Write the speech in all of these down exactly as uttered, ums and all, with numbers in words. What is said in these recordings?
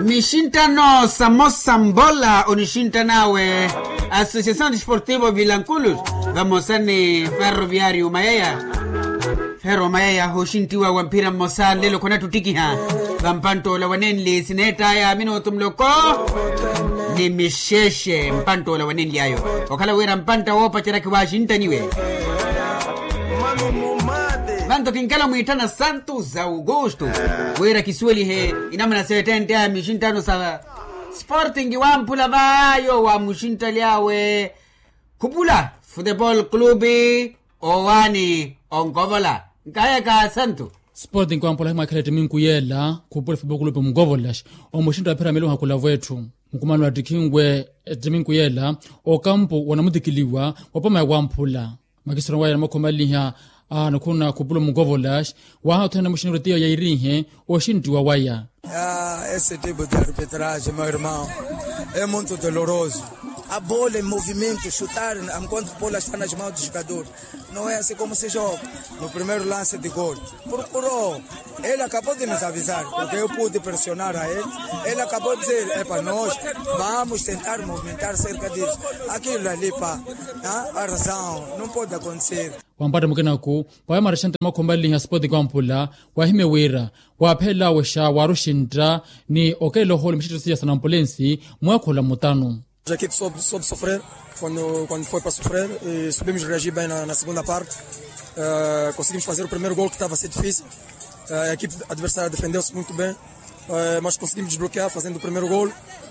Mishintano Samosa Mbola unishinta nawe Associação Desportivo Vilanculos Vamosani Ferroviário Mayaya Ferro Mayaya hoshintiwa wampira mosa lelo kona tutiki ha Vampanto la wanenli sineta ya minuto mloko Ni misheshe mpanto la wanenli ayo Wakala wera mpanta wopa charaki washinta niwe Vanto kinkala muitana Santos Augusto Wera Kiswahili he inamana setente ya mishintano sa Sporting wampula vayo wa mushinta liawe Kupula Football Clubi Owani Ongovola Nkaya ka Santo Sporting wampula hima kile timingu yela Kupula Football Clubi Mgovolash O mushinta pera melu hakula wetu Mkumanu atikingwe timingu yela O kampo wanamudikiliwa Wapama ya wampula Makisura waya na makomaliha Ah, nakuna Kupula Mgovolash Waha utana mushinuratiyo ya irihe O shintu wa waya Ah, esse tipo de arbitragem, meu irmão, é muito doloroso. A bola em movimento, chutar enquanto a bola está nas mãos do jogador. Não é assim como se joga. No primeiro lance de gol. Procurou. Ele acabou de nos avisar, porque eu pude pressionar a ele. Ele acabou de dizer, é para nós, vamos tentar movimentar cerca disso. Aquilo ali, pá, a razão, não pode acontecer. Wampata mukena ku wa marashanta makombali ya Sporting kwampula wa himewera wa phela wesha warushintra ni okelo hol mishito ya sanampolensi mwakhola mutano. A equipe soube, soube sofrer quando, quando foi para sofrer e soubemos reagir bem na, na segunda parte. Uh, conseguimos fazer o primeiro gol que estava a ser difícil. Uh, a equipe adversária defendeu-se muito bem, uh, mas conseguimos desbloquear fazendo o primeiro gol.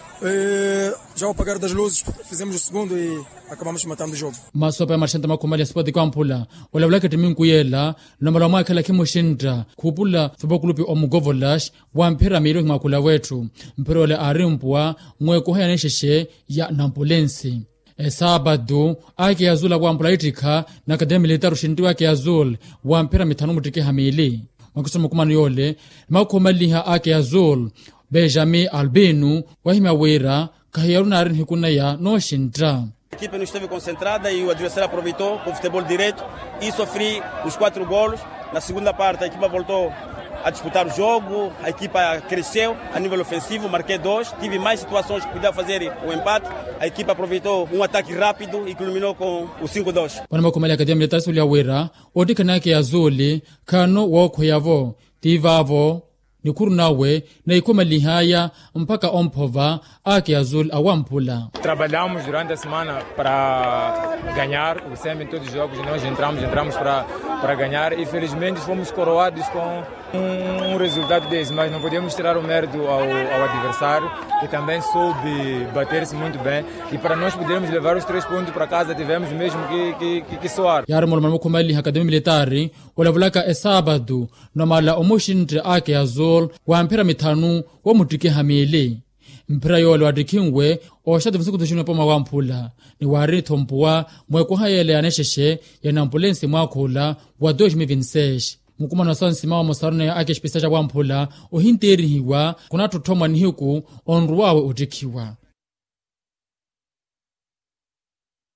Uh, já ao apagar das luzes fizemos o segundo e acabamos matando o jogo. Masopa marshanta makomali ya Sporting kwampula wala wala ketimingu yela na malama kala kimushinda kupula Football Club Omgovolash wa mpira miro makula wetu mpira ole arimpwa mweko haya nesheshe ya Nampolensi Esabado ake yazula wa mpolaitika na Academy Militar ushindiwa ke yazul wa mpira mitano mutike hamili makusoma kumano yole makomali ha ake yazul Benjamin Albino wahima wera kahiyaruna arin hikuna ya no shintra. A equipe não esteve concentrada e o adversário aproveitou com o futebol direto e sofri os quatro golos. Na segunda parte a equipe voltou a disputar o jogo, a equipe cresceu a nível ofensivo, marquei dois, tive mais situações que podia fazer o empate. A equipe aproveitou um ataque rápido e culminou com o cinco dois. Wana makomali Academy Militar sulia wera, odika nake azuli, kano wako yavo, tivavo, Nikuru nawe na ikoma lihaya mpaka ompova ake azul awampula. Trabalhamos durante a semana para ganhar o sempre em todos os jogos. Nós entramos, entramos para, para ganhar e felizmente fomos coroados com um, um resultado desse, mas não podemos tirar o mérito ao, ao adversário, que também soube bater-se muito bem e para nós podermos levar os três pontos para casa tivemos mesmo que, que, que, que soar. Yara molmamo kumali Academy Militar wala vulaka e sábado no mala omoshindre ake azul wa mpira mitanu wa mutike hamile mpira yole wadikingwe o shatu msiku tushino poma wampula ni wari thompuwa mweko hayele anesheshe ya Nampolensi mwakhola wa dois mil e vinte e seis mukumana sansima wa mosarune ake shpisaja wampula ohinterihiwa kuna tuthomwa nihiku onruwawe utikiwa.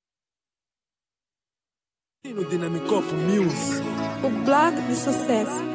No Dinamicop Music, o blog de sucesso.